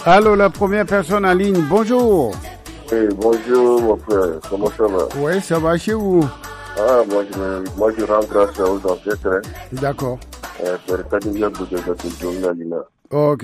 Allô, la première personne en ligne, bonjour. Oui, bonjour mon frère, comment ça va? Oui, ça va chez vous? Ah, moi je rends grâce aux ancêtres. D'accord. Ok.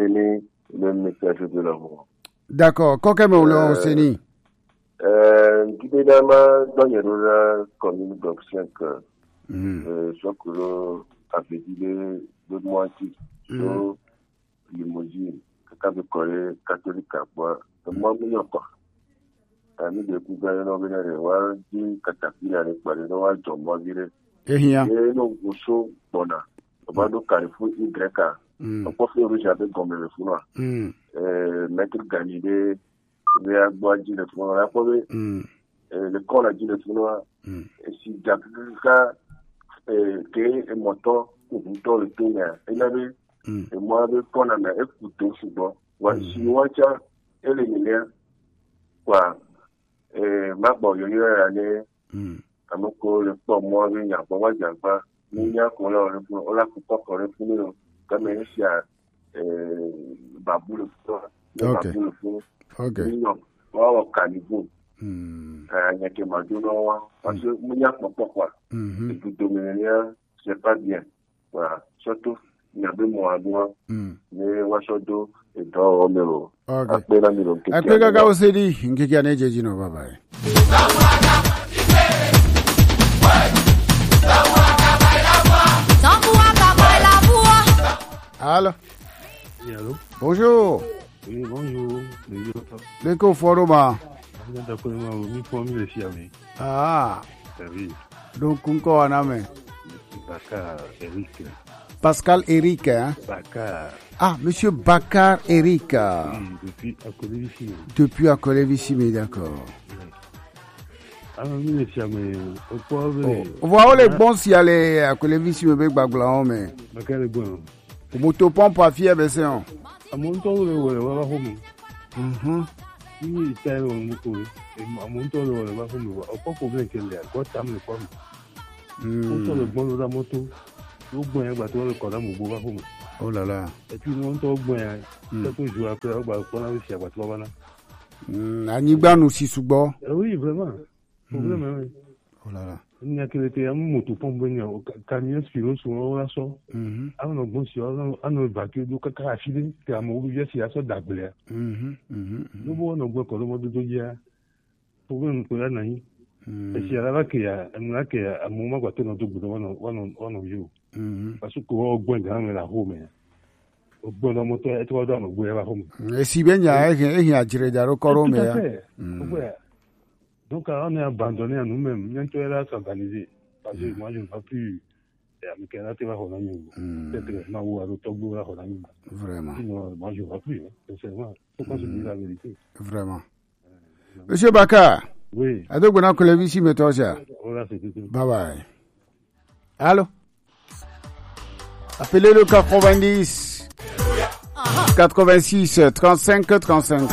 D'accord, combien on s'est Guidé d'ama dans les rôles communes d'option que soit que l'on a fait de moi qui sont limousine, que de Corée catholique à boire, de moi million pas. Ami de Kouga no venere wa di katapila ne pare no wa jombo dire. Ehia. E no goso bona. Ba do karifu igreka. Ko fe rouge avec comme le fou noir. Maître Ganide ve agbo ji le fou noir ko be. Le corps a dit le fou noir. Et si jakka que e moto ou le tourner. Et là et moi de qu'on a mais écoute souvent. Wa si wa cha ele ni quoi. Ma bon yo ane amoko le po mo ri nya po wa jagba ni nya ko lo o la ko ko re fun ni ka me si a babu le fun babu le fun ni no wa o kanibu anya ke ma do no wa parce que mu nya po kwa et tout dominer c'est pas bien voilà surtout il y a besoin moi moi mais wa sodo et do omero okay apega ga osedi ngiki aneje jino baba Allô. Allô. Bonjour. Oui, bonjour. Leko foroma. Ah. Oui. Donc kunko aname. Bakar Eric. Pascal Eric, hein? Bakar. Ah, monsieur Bakar Eric. Oui, depuis Akolevisimi. Depuis Akolevisimi, d'accord. On voit les bons si aller à Akolevisimi avec Baglan, mais. Bakar est bon. Moto pompe à fier, ben c'est un. À mon tour, le voilà, home. Il est un moto. Et à mon tour, le voilà, home. Au problème qu'elle est, quoi, t'as me quoi. Le bon de la moto. Oh là là. Et puis nous on après Anibba nous si soubo. Oui, vraiment. Problème. Oh là là. Il n'y a que les moto pompe camion spiro sur la so. On bon si on battu do kaka afile que à mon vieux si à so d'abler. Nous bon on bon comme mode de dia. Problème pour la nani. Et si à la que à moment quoi tout notre bout on you. Parce que on bon dans la home. Au bon dans moto et toi dans le bout la home. Et si bien il y a tiré d'aro corome. Donc on est abandonné à nous-mêmes. Nous sommes là s'organiser. Parce que moi je ne vais plus. Vraiment. Moi je ne vais plus. Sincèrement. Faut qu'on se dise la vérité. Vraiment. Monsieur Bakar. Oui. Adok on a collé ici mais toi ça. Bye bye. Allô. Appelez le 90 86 35 35.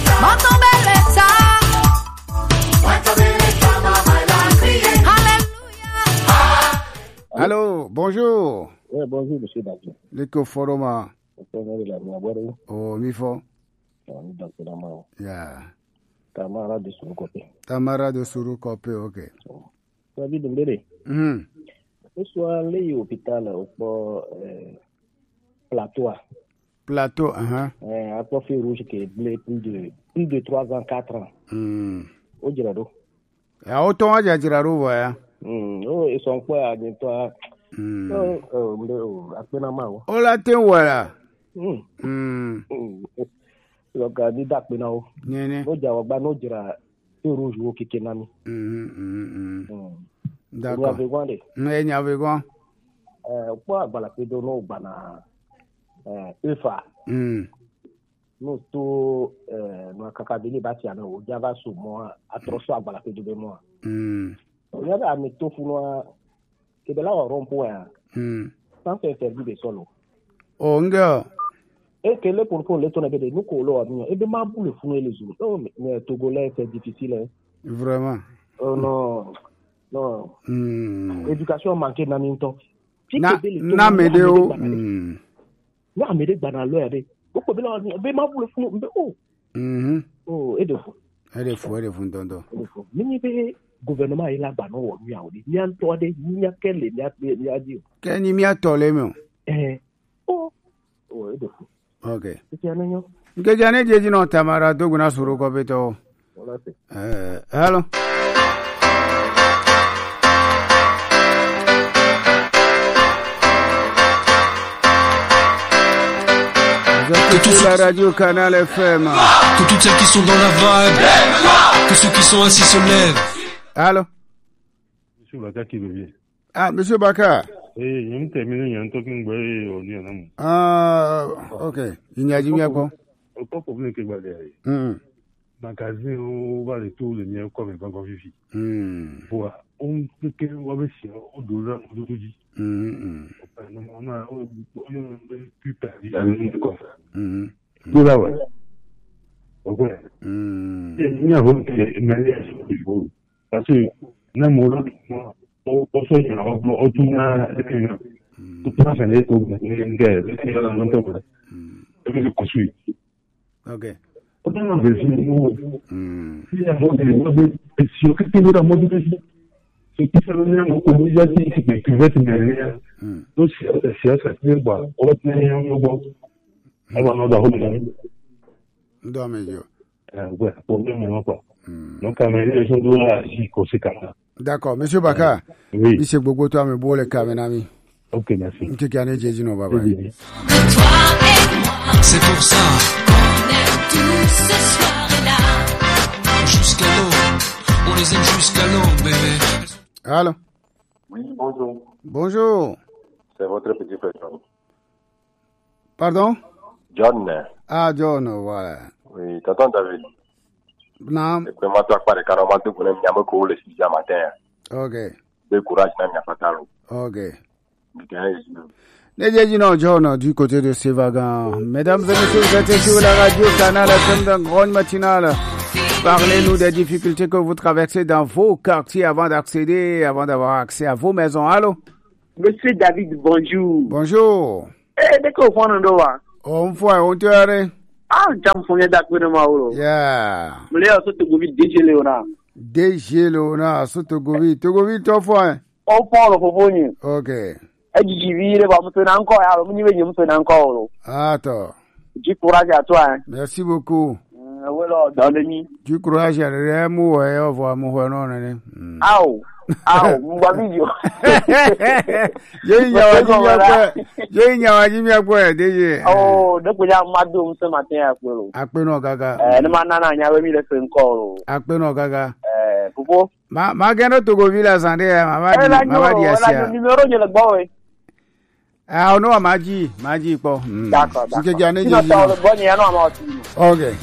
Allô, bonjour. Oui, bonjour, monsieur David. Leko foroma. Oh, mifo. Yeah. Tamara de Surukope. Tamara de Surukope, ok. David Mbele. Ce soir, les hôpital au plateau. Plateau, un profil rouge qui est blé plus de 3 ans, 4 ans. Au Girado. À autant à Girado, voilà. Oh, ils sont quoi à toi? Oh, la te voilà. Donc, dit d'Akbenao. No Jawaba, no Jira, rouge au Kikenami. D'accord. Il y avait quoi? Quoi, Balapédo, no Bana, Efa. Nous, tout, nous, Kakabili, Batiano, Java, sous moi, atroce à Balapédo de moi. Il y avait un métaux founois qui est là au rond-point, sans faire interdit de solo. Oh, nga. Et que le pour les tonnes de nous, et de ma boule founer les jours. Oh, mais Togolais, c'est difficile. Vraiment. Oh non. Non. Éducation manquée dans le temps. Na médéo. Na médé banalo. Oko bila be ma bulu funu be oh. Oh, edefo ntondo. Mini be gouvernement ila ba no wo mi awde. Mi anto de mi akele mi aji. Keni mi atole me. Oh, edefo. Okay. Tianenyo. Ngejane jeji no tamara doguna suru ko beto. Hello. Que tous la radio Canal FM. Que toutes celles qui sont dans la vibe. Que ceux qui sont assis se lèvent. Allô? Monsieur Baka qui revient. Ah, Monsieur Baka. Il y a un terminé, il y a un talking boy au lieu d'un. Ah, ok. Il n'y a jamais quoi? Aucun problème que vous avez. Magasin, on va les tours, le mien, comme un grand vivi. Voilà. On peut que vous avez si on doit nous dire. On a plus perdu la ligne comme ça. Tout là, ouais. Ok. Il y a un mariage parce que même au long on se dit on tourne tout ça c'est les tout les gars c'est dans le temps là et puis construit. Ok. On a besoin il y a des si que tu veux la modifier ce qui fait le lien au communauté c'est que tu veux te mêler donc c'est ça c'est quoi on va tenir un bon alors on doit remettre ouais problème quoi donc les gens doivent agir conséquemment. D'accord, Monsieur Baka. Oui. Il s'est beaucoup toi me beau le Kamenami. Ok, merci. C'est pour ça qu'on aime tous ce soir-là. Jusqu'à l'eau, on les aime jusqu'à l'eau, bébé. Allô? Oui, bonjour. Bonjour. C'est votre petit frère John. Pardon? John. Ah, John, voilà. Oui, tonton David. Non. Et puis moi, toi, pas de carrément, tu connais bien beaucoup le 6 matin. Ok. De courage, même, il n'y a pas de ok. Nejejino John du côté de Sévagan. Mesdames et messieurs, vous êtes sur la radio Canal FM d'un grande matinale. Parlez-nous des difficultés que vous traversez dans vos quartiers avant d'avoir accès à vos maisons. Allô? Monsieur David, bonjour. Bonjour. Dès que vous faites un on fait, on te arrête. Ah, j'aime fouiller d'accord de Mauro. Yeah. Mléo, ce te gouverne DG Léonard. DG Léonard, ce te gouverne. Te gouverne, toi, fois. On parle pour vous. Ok. Attends. Du courage à toi. Merci beaucoup. Voilà, dans le nid. Du courage à l'Émou et au revoir, mon voisin. Aou. Aou, mon babio. J'ai une oh, depuis la madame ce matin à Polo. Apeno Gaga. Le manana, il y avait mis le fin call. Apeno Gaga. Pourquoi? Ma gano to go villa Sande, ma di asia. Numéro de le boy. Ah, no, Maji po. D'accord. Si que gane je. Ok.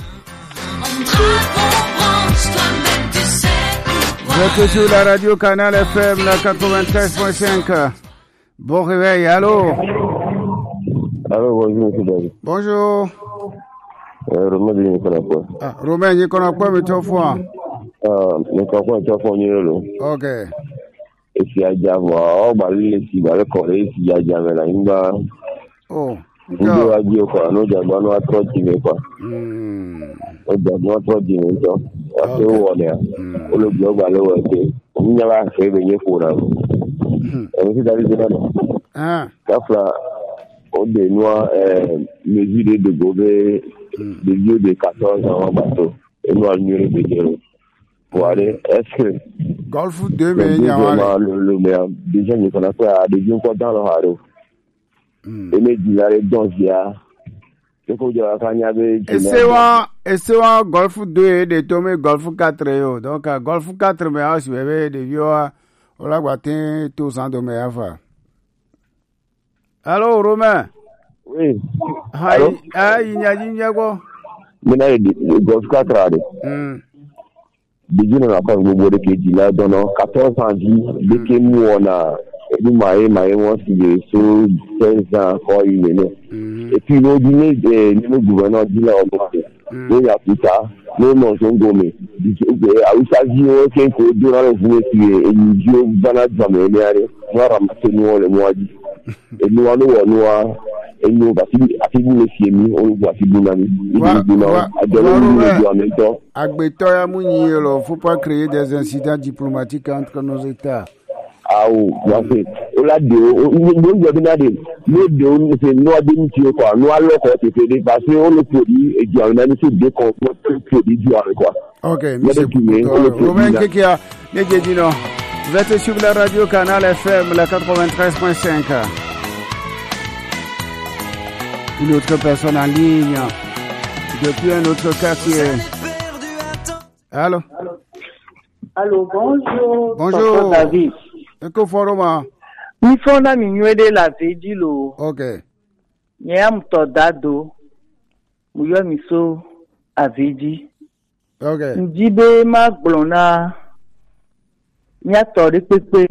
Vous êtes sur la radio Canal FM, la 93.5. Bon réveil, allô? Allô, bonjour, monsieur David. Bonjour. Romain, il connaît pas. Ah, Romain, il connaît pas, mais tu fois. Mais quand on est en Yolo. Ok. Et si à Java, si va le corée, si à Java, là, il va. Oh. Il va dire quoi, nous, Java, nous, à trop dîner, quoi. Nous, à trop dîner, quoi. Parce que, on est, le blog, alors, on y va faire venir pour là. Et monsieur David, ah. Kafla, on dénoie, mesure de gobe, de vieux de 14 ans en bateau. Et nous, à l'union de Dieu. Pour aller, est-ce que Golf 2 mais le meilleur déjà nous connaissons pas des gens dans le haro et les dilare donc il y a ce qu'on dit à Kanyabé et c'est un Golf 2 et de tomber Golf 4 yo donc Golf 4 mais aussi bébé de vieux on l'a guatin tous en de meilleur. Allô Romain? Oui. Il y a quoi? Mais Golf 4 Bijou n'a pas de mot de qui là dans 14 ans dès que nous on a du maïs moi si de sur 16 ans quand il est né et puis nous dîner le gouverneur dit là on a plus tard nous non sont gommés à Usaji on ko durant le jour et nous bana jamais aller nous ramasser nous le mois dit et nous enyo ba afibu le fiemi o gbo afibu na mi Agbeto ya Mounielo, faut pas créer des incidents diplomatiques entre nos États. Ah oui, on l'a dit, ok, monsieur Romain Kekia, vous êtes sur la radio Canal FM, la 93.5. Une autre personne en ligne, depuis un autre quartier. Allô? Allô, bonjour. Bonjour. David. Eko foroma. Mi fonda mi nywede la veji lo. Okay. Nye mto dado. Muyo miso aveji. Okay. Njibe magblona. Nya tori pepe.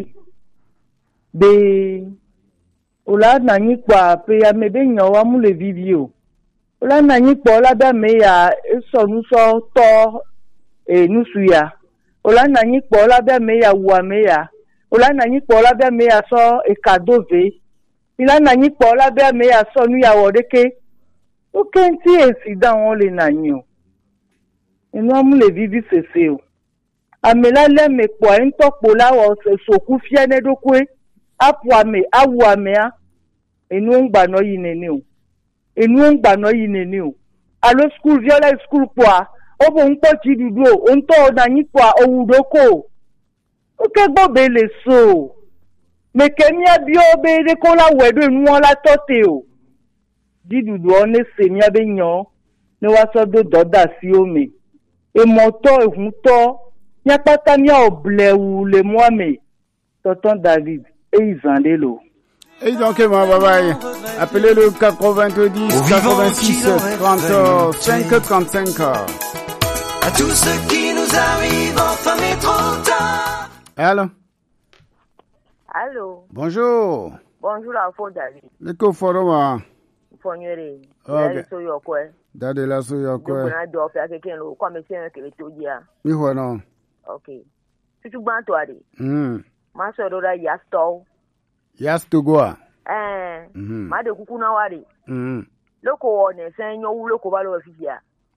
Be. Ola na nyi kwa pe ya mebe nyawa mu le video. Ola na nyi kwa ola da me ya eso nuso to nusu ya. Ola na nyi kwa ola da me ya wa me ya. Ola na nyi kwa ola da me ya so ekadove. Ila na nyi kwa ola da me ya so nu ya wodeke. Oke nti esida won le na nyi o. Enu amu le vivi sese o. Amela le me kwa ntokpo la wo se soku fie ne dokwe. Apu ame awu ame a. Enu ngba no yi nene o. Enu ngba no yi nene o. Alo school viola school kwa. Obo npo ti dudu o. Onto na nyi kwa owudoko. Oke gbobe le so. Mekemia bi obe de ko la wedo enu la tote o. Didudu one se mi abe nyo. Ne wa so do doda si o me. E moto ehun to. Nya pata mi oblewu le moi me. Tonton David et Isandelo. Et donc, bye bye. Appelez le 90 86 30 5 35. À tout ce qui nous arrive, enfin mais trop tard. Allô? Allô? Bonjour. Bonjour à vous, David. Le coforoma. Fonyere. Ok. So yokwe. Dade la so yokwe. Kuna do fa keke lo kwa mesi ke le todia. Mi hono. Okay. Tutu gbanto ade. Ma so do da yasto. Yasto goa. Ma de kuku na wade. Loko one sen yo loko ba lo fifia.